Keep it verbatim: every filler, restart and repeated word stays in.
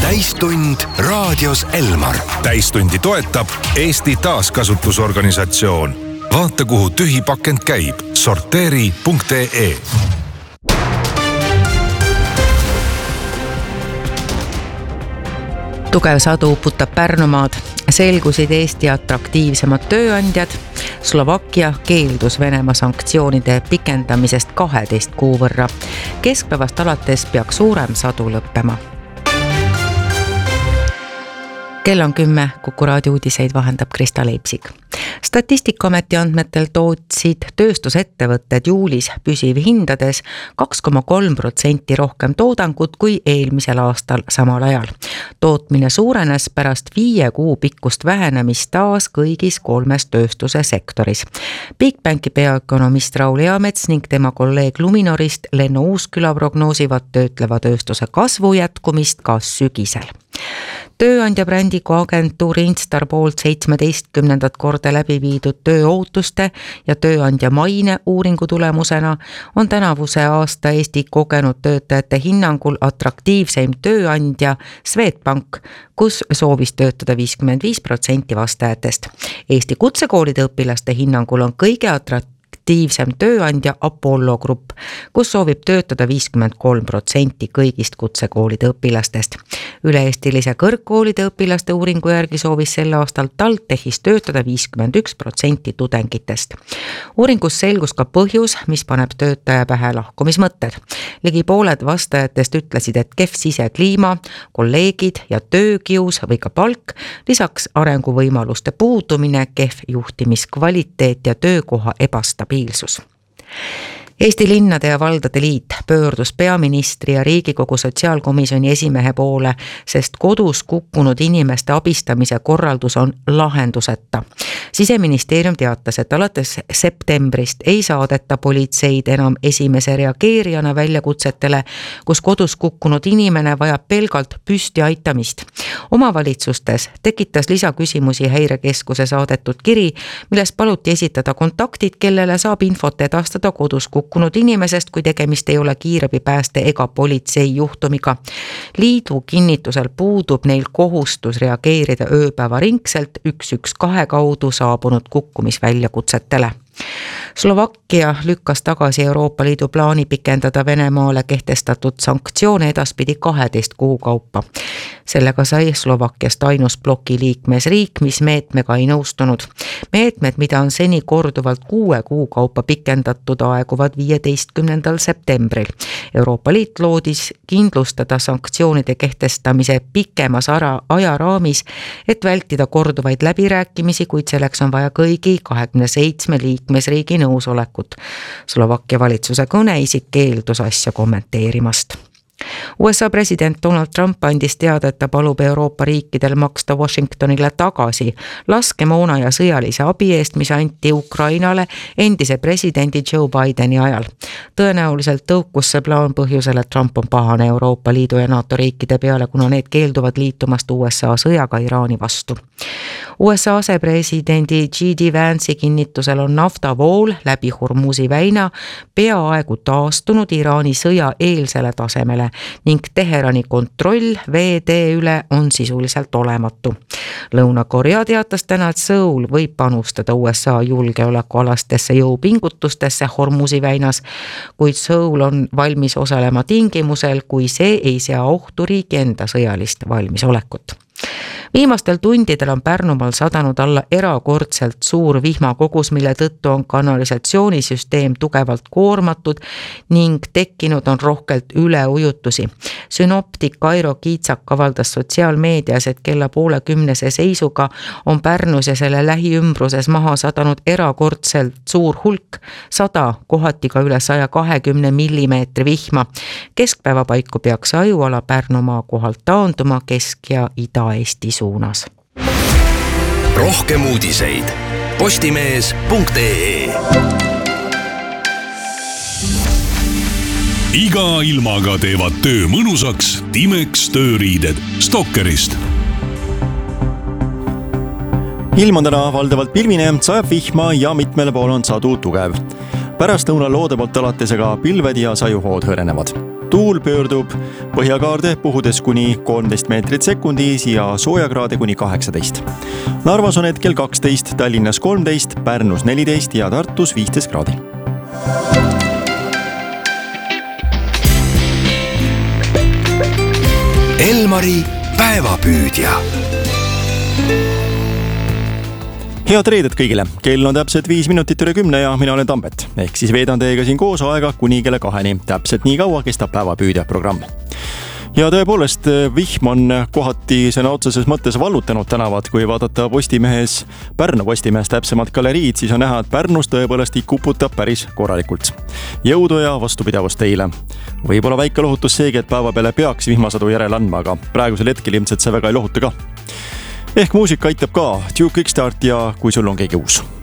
täistund raadios Elmar. Täistundi toetab Eesti Taaskasutusorganisatsioon. Vaata, kuhu tühi pakend käib. sorteeri punkt ee. Tugev sadu uputab Pärnumaad. Selgusid Eesti atraktiivsemad tööandjad. Slovakkia keeldus Venemaa sanktsioonide pikendamisest kaheteist kuu võrra. Keskpäevast alates peaks suurem sadu lõppema. Kell on kümme, Kuku raadio uudiseid vahendab Krista Leipsik. Statistikaameti andmetel tootsid tööstusettevõtted juulis püsivhindades kaks koma kolm protsenti rohkem toodangut kui eelmisel aastal samal ajal. Tootmine suurenes pärast viie kuu pikkust vähenemist taas kõigis kolmes tööstuse sektoris. Bigbanki peaökonomist Raul Eamets ning tema kolleeg Luminorist Lenno Uusküla prognoosivad töötleva tööstuse kasvu jätkumist ka sügisel. Tööandja brändiga agentuuri Instar poolt seitsmeteistkümnendat korda läbi viidud tööootuste ja tööandja maine uuringu tulemusena on tänavuse aasta Eesti kogenud töötajate hinnangul atraktiivseim tööandja Swedbank, kus soovis töötada viiskümmend viis protsenti vastajatest. Eesti kutsekoolide õpilaste hinnangul on kõige atraktiivsem aktiivsem tööandja Apollo Grupp, kus soovib töötada viiskümmend kolm protsenti kõigist kutsekoolide õpilastest. Üle-eestilise kõrgkoolide õpilaste uuringu järgi soovis sel aastal TalTechis töötada viiskümmend üks protsenti tudengitest. Uuringus selgus ka põhjus, mis paneb töötaja pähe lahkumismõtted. Ligi pooled vastajatest ütlesid, et kehv sisekliima, kolleegid ja töökius või ka palk, lisaks arenguvõimaluste puudumine, kehv juhtimiskvaliteet ja töökoha ebastabiilsus. Eesti Linnade ja Valdade Liit pöördus peaministri ja Riigikogu sotsiaalkomisjoni esimehe poole, sest kodus kukkunud inimeste abistamise korraldus on lahenduseta. Siseministeerium teatas, et alates septembrist ei saadeta politseid enam esimese reageerijana väljakutsetele, kus kodus kukkunud inimene vajab pelgalt püsti aitamist. Omavalitsustes tekitas lisaküsimusi Häirekeskuse saadetud kiri, milles paluti esitada kontaktid, kellele saab infot edastada kodus kukkunud inimesest, kui tegemist ei ole kiirabipääste ega politsei juhtumiga. Liidu kinnitusel puudub neil kohustus reageerida ööpäeva ringselt üks üks kaks kaudu saabunud kukkumisväljakutsetele. Slovakkia lükkas tagasi Euroopa Liidu plaani pikendada Venemaale kehtestatud sanktsioone edaspidi kaheteist kuu kaupa. Sellega sai Slovakkiast ainus bloki liikmesriik, mis meetmega ei nõustunud. Meetmed, mida on seni korduvalt kuue kuu kaupa pikendatud, aeguvad viieteistkümnendal septembril. Euroopa Liit loodis kindlustada sanktsioonide kehtestamise pikemas ajaraamis, et vältida korduvaid läbirääkimisi, kuid selleks on vaja kõigi kahekümne seitsme liikmesriigi nõusolekut. Slovakkia valitsuse kõneisik keeldus asja kommenteerimast. U S A president Donald Trump andis teada, et ta palub Euroopa riikidel maksta Washingtonile tagasi laskemoona ja sõjalise abi eest, mis anti Ukrainale endise presidendi Joe Bideni ajal. Tõenäoliselt tõukus see plaan põhjusel, et Trump on pahane Euroopa Liidu ja NATO riikide peale, kuna need keelduvad liitumast U S A sõjaga Iraani vastu. U S A asepresidendi J D Vance'i kinnitusel on naftavool läbi Hormuzi väina peaaegu taastunud Iraani sõja eelsele tasemele ning Teherani kontroll veetee üle on sisuliselt olematu. Lõuna-Korea teatas täna, et Seoul võib panustada U S A julgeolekualastesse jõupingutustesse Hormuzi väinas, kuid Seoul on valmis osalema tingimusel, kui see ei sea ohtu riigi enda sõjalist valmisolekut. Viimastel tundidel on Pärnumaal sadanud alla erakordselt suur vihmakogus, mille tõttu on kanalisatsioonisüsteem tugevalt koormatud ning tekkinud on rohkelt üleujutusi. Synoptik Kairo Kiitsak avaldas sotsiaalmeedias, et kella poole kümnese seisuga on Pärnus ja selle lähiümbruses maha sadanud erakordselt suur hulk, sada, kohati ka üle saja kahekümne millimeetri vihma. Keskpäeva paiku peaks ajuala Pärnumaa kohalt taanduma Kesk- ja Ida-Eesti suunas. Rohkem uudiseid postimees punkt ee. Iga ilmaga teevad töö mõnusaks Timex tööriided Stokkerist. Ilm on täna valdavalt pilvine, sajab vihma ja mitmel pool on sadu tugev. Pärast õunal loode poolt alates aga pilved ja sajuhood hõrenevad. tuul pöördub põhjakaarde puhudes kuni kolmteist meetrit sekundis ja soojakraade kuni kaheksateist. Narvas on hetkel kaksteist, Tallinnas kolmteist, Pärnus neliteist ja Tartus viisteist kraadi. Elmari päevapüüdja. Head reedet kõigile, kell on täpselt viis minutit üle kümne ja mina olen Tambet. Ehk siis veedan teiega siin koos aega kuni kella kaheni. Täpselt nii kaua kestab päevapüüdja programm. Ja tõepoolest, vihm on kohati sõna otseses mõttes vallutanud tänavad. Kui vaadata Postimehes, Pärnu Postimehes täpsemalt galeriid, siis on näha, et Pärnus tõepoolest ikuputab päris korralikult. Jõudu ja vastupidavust teile. Võib-olla väike lohutus seegi, et päeva peale peaks vihmasadu järele andma, aga praegusel hetkel ilmselt see väga ei lohuta ka. Ehk muusika aitab ka, Duke Kickstart ja Kui sul on keegi uus.